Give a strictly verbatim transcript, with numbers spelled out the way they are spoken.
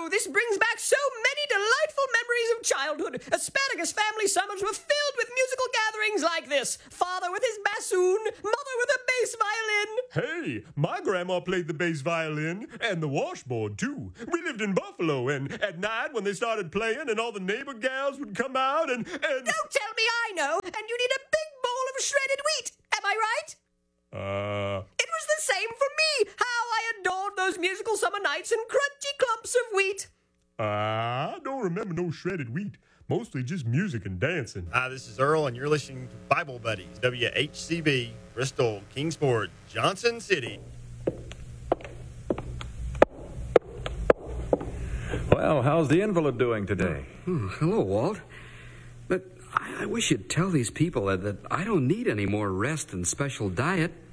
Oh, this brings back so many delightful memories of childhood. Asparagus family summers were filled with musical gatherings like this. Father with his bassoon, mother with a bass violin. Hey, my grandma played the bass violin and the washboard, too. We lived in Buffalo, and at night when they started playing and all the neighbor gals would come out and... and... Don't tell me I know, and you need a big bowl of shredded wheat. Am I right? Uh... It was the same for me. How I adored those musical summer nights and crunchy clumps of wheat. Uh, I don't remember no shredded wheat. Mostly just music and dancing. Hi, this is Earl, and you're listening to Bible Buddies, W H C B, Bristol, Kingsport, Johnson City. Well, how's the invalid doing today? Oh, hello, Walt. But I, I wish you'd tell these people that, that I don't need any more rest and special diet.